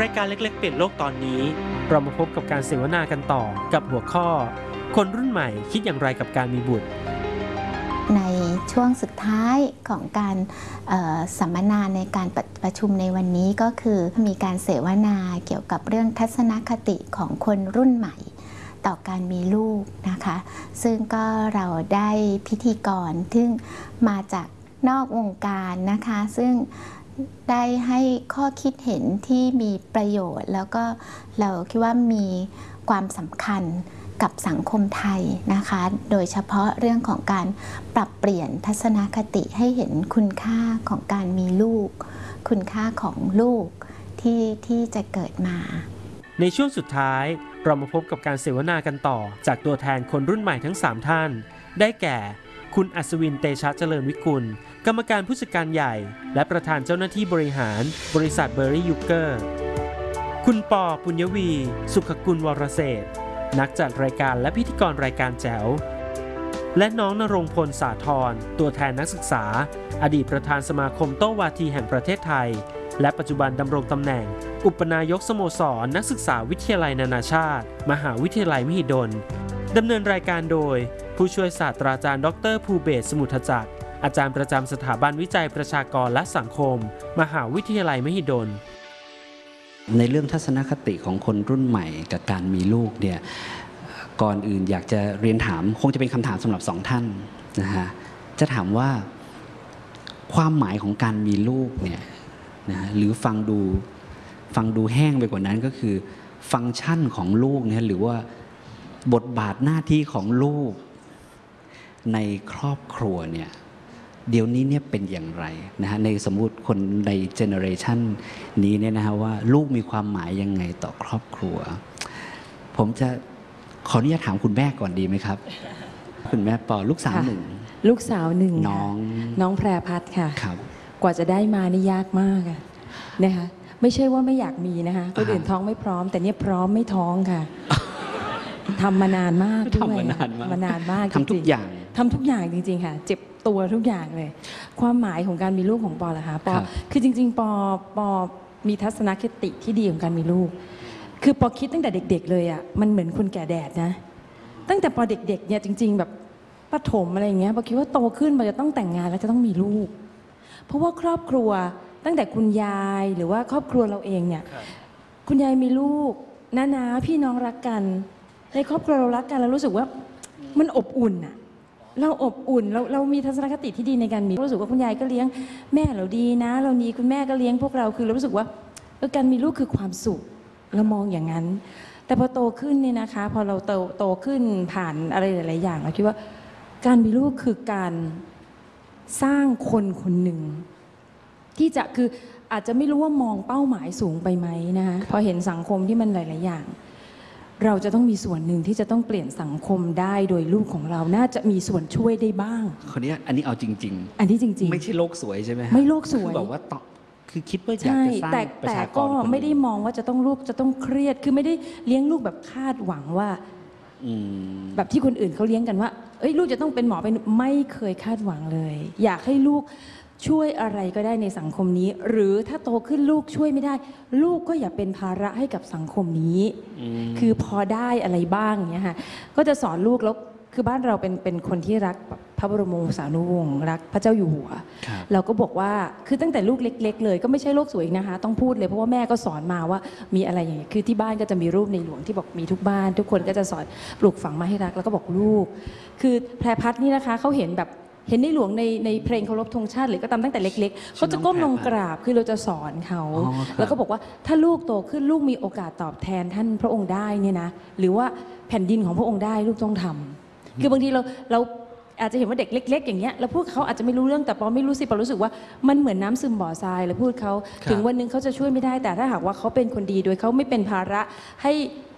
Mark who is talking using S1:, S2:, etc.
S1: รายการเล็กๆเปลี่ยนโลกตอนนี้เรามาพบกับการเสวนากันต่อกับหัวข้อคนรุ่นใหม่คิดอย่างไรกับการมีบุตร
S2: ในช่วงสุดท้ายของการสัมมนาในการประชุมในวันนี้ก็คือมีการเสวนาเกี่ยวกับเรื่องทัศนคติของคนรุ่นใหม่ต่อการมีลูกนะคะซึ่งก็เราได้พิธีกรที่มาจากนอกวงการนะคะซึ่งได้ให้ข้อคิดเห็นที่มีประโยชน์แล้วก็เราคิดว่ามีความสำคัญกับสังคมไทยนะคะโดยเฉพาะเรื่องของการปรับเปลี่ยนทัศนคติให้เห็นคุณค่าของการมีลูกคุณค่าของลูกที่จะเกิดมา
S1: ในช่วงสุดท้ายเรามาพบกับการเสวนากันต่อจากตัวแทนคนรุ่นใหม่ทั้ง3ท่านได้แก่คุณอัศวินเตชะเจริญวิกุลกรรมการผู้จัดการใหญ่และประธานเจ้าหน้าที่บริหารบริษัทเบอร์รี่ยูเกอร์คุณปอปุญญวีสุขกุลวรเศรษฐ์นักจัดรายการและพิธีกรรายการแจ๋วและน้องณรงค์พลสาธรตัวแทนนักศึกษาอดีตประธานสมาคมโต้วาทีแห่งประเทศไทยและปัจจุบันดำรงตำแหน่งอุปนายกสโมสรนักศึกษาวิทยาลัยนานาชาติมหาวิทยาลัยมหิดลดำเนินรายการโดยผู้ช่วยศาสตราจารย์ดร.ภูเบศรสมุทรจักรอาจารย์ประจำสถาบันวิจัยประชากรและสังคมมหาวิทยาลัยมหิดล
S3: ในเรื่องทัศนคติของคนรุ่นใหม่กับการมีลูกเนี่ยก่อนอื่นอยากจะเรียนถามคงจะเป็นคำถามสำหรับ2ท่านนะฮะจะถามว่าความหมายของการมีลูกเนี่ยนะหรือฟังดูแห้งไปกว่านั้นก็คือฟังก์ชันของลูกเนี่ยหรือว่าบทบาทหน้าที่ของลูกในครอบครัวเนี่ยเดี๋ยวนี้เนี่ยเป็นอย่างไรนะฮะในสมมุติคนในเจเนอเรชันนี้เนี่ยนะฮะว่าลูกมีความหมายยังไงต่อครอบครัวผมจะขออนุญาตถามคุณแม่ก่อนดีไหมครับคุณแม่ปอลูกสาว1
S4: ลูกสาว1น้องแพรพัฒน์ค่ะ
S3: ครับ
S4: กว่าจะได้มานี่ยากมากนะคะไม่ใช่ว่าไม่อยากมีนะคะคนอื่นท้องไม่พร้อมแต่เนี่ยพร้อมไม่ท้องค่ะทำมานานมากด้วยมานานมาก
S3: ทำทุกอย่าง
S4: จริงๆค่ะเจ็บตัวทุกอย่างเลยความหมายของการมีลูกของปอล่ะคะปอคือจริงๆปอมีทัศนคติที่ดีของการมีลูกคือปอคิดตั้งแต่เด็กๆเลยอ่ะมันเหมือนคนแก่แดดนะตั้งแต่ปอเด็กๆเนี่ยจริงๆแบบประถมอะไรอย่างเงี้ยปอคิดว่าโตขึ้นปอจะต้องแต่งงานแล้วจะต้องมีลูกเพราะว่าครอบครัวตั้งแต่คุณยายหรือว่าครอบครัวเราเองเนี่ยคุณยายมีลูกน้าพี่น้องรักกันในครอบครัวเรารักกันเรารู้สึกว่ามันอบอุ่นอะเราอบอุ่นเรามีทัศนคติที่ดีในการมีรู้สึกว่าคุณยายก็เลี้ยงแม่เราดีนะเราดีคุณแม่ก็เลี้ยงพวกเราคือเรารู้สึกว่าการมีลูกคือความสุขเรามองอย่างนั้นแต่พอโตขึ้นเนี่ยนะคะพอเราโตขึ้นผ่านอะไรหลายๆอย่างเราคิดว่าการมีลูกคือการสร้างคนคนหนึ่งที่จะคืออาจจะไม่รู้ว่ามองเป้าหมายสูงไปไหมนะคะพอเห็นสังคมที่มันหลายๆอย่างเราจะต้องมีส่วนหนึ่งที่จะต้องเปลี่ยนสังคมได้โดยลูกของเราน่าจะมีส่วนช่วยได้บ้าง
S3: คนนี้อันนี้เอาจริง
S4: ๆอันนี้จริงๆ
S3: ไม่ใช่โลกสวยใช่ไหม
S4: ไม่โลกสวย
S3: แบบว่าคือคิดว่าอยากจะสร้างประชากร
S4: แต่ก็ไม่ได้มองว่าจะต้องลูกจะต้องเครียดคือไม่ได้เลี้ยงลูกแบบคาดหวังว่าแบบที่คนอื่นเขาเลี้ยงกันว่าลูกจะต้องเป็นหมอเป็นไม่เคยคาดหวังเลยอยากให้ลูกช่วยอะไรก็ได้ในสังคมนี้หรือถ้าโตขึ้นลูกช่วยไม่ได้ลูกก็อย่าเป็นภาระให้กับสังคมนี้คือพอได้อะไรบ้างอย่างเงี้ยค่ะก็จะสอนลูกแล้วคือบ้านเราเป็นคนที่รักพระบรมวงศานุวงศ์รักพระเจ้าอยู่หัวเราก็บอกว่าคือตั้งแต่ลูกเล็กๆเลยก็ไม่ใช่โลกสวยนะคะต้องพูดเลยเพราะว่าแม่ก็สอนมาว่ามีอะไรอย่างเงี้ยคือที่บ้านก็จะมีรูปในหลวงที่บอกมีทุกบ้านทุกคนก็จะสอนปลูกฝังมาให้รักแล้วก็บอกลูกคือแพรพัฒน์นี่นะคะเขาเห็นแบบเห็นในหลวงในเพลงเคารพธงชาติหรือก็ตามตั้งแต่เล็กๆเขาจะก้มลงกราบคือเราจะสอนเขาแล้วก็บอกว่าถ้าลูกโตขึ้นลูกมีโอกาสตอบแทนท่านพระองค์ได้เนี่ยนะหรือว่าแผ่นดินของพระองค์ได้ลูกต้องทำคือบางทีเราอาจจะเห็นว่าเด็กเล็กๆอย่างเงี้ยแล้วพูดเขาอาจจะไม่รู้เรื่องแต่ปอไม่รู้สิปอรู้สึกว่ามันเหมือนน้ำซึมบ่อทรายแล้วพูดเขาถึงวันนึงเขาจะช่วยไม่ได้แต่ถ้าหากว่าเขาเป็นคนดีโดยเขาไม่เป็นภาระให้